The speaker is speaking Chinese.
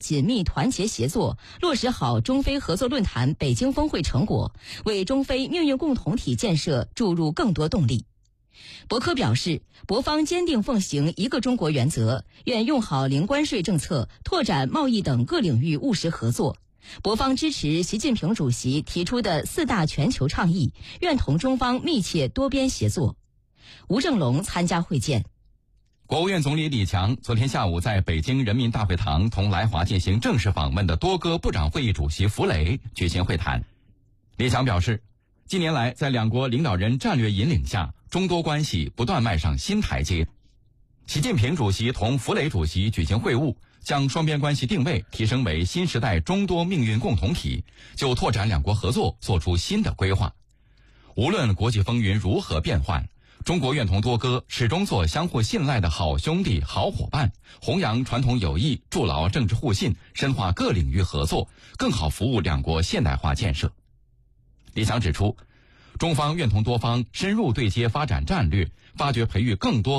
紧密团结协作，落实好中非合作论坛北京峰会成果，为中非命运共同体建设注入更多动力。博科表示，博方坚定奉行一个中国原则，愿用好零关税政策，拓展贸易等各领域务实合作。博方支持习近平主席提出的4大全球倡议，愿同中方密切多边协作。吴正龙参加会见。 国务院总理李强昨天下午在北京人民大会堂同来华进行正式访问的多哥部长会议主席弗雷举行会谈。李强表示，近年来在两国领导人战略引领下，中多关系不断迈上新台阶。习近平主席同弗雷主席举行会晤，将双边关系定位提升为新时代中多命运共同体，就拓展两国合作做出新的规划。无论国际风云如何变幻，中国愿同多哥始终做相互信赖的好兄弟、好伙伴，弘扬传统友谊，筑牢政治互信，深化各领域合作，更好服务两国现代化建设。李强指出，中方愿同多方深入对接发展战略，发掘培育更多